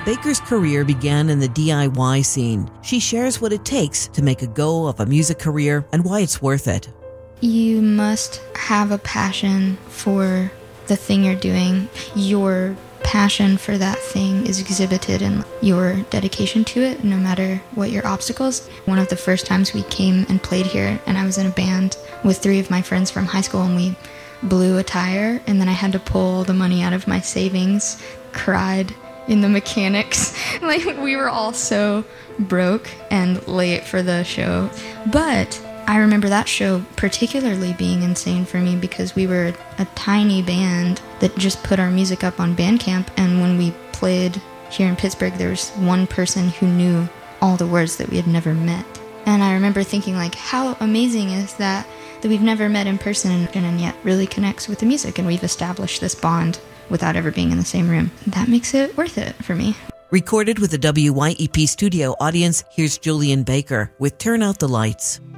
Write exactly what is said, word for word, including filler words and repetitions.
Baker's career began in the D I Y scene. She shares what it takes to make a go of a music career and why it's worth it. You must have a passion for the thing you're doing. Your passion for that thing is exhibited in your dedication to it, no matter what your obstacles. One of the first times we came and played here, and I was in a band with three of my friends from high school, and we blew a tire, and then I had to pull the money out of my savings, cried in the mechanics. Like, we were all so broke and late for the show. But I remember that show particularly being insane for me because we were a tiny band that just put our music up on Bandcamp, and when we played here in Pittsburgh, there was one person who knew all the words that we had never met. And I remember thinking, like, how amazing is that, that we've never met in person and, and yet really connects with the music, and we've established this bond without ever being in the same room. That makes it worth it for me. Recorded with the W Y E P studio audience, here's Julien Baker with Turn Out the Lights.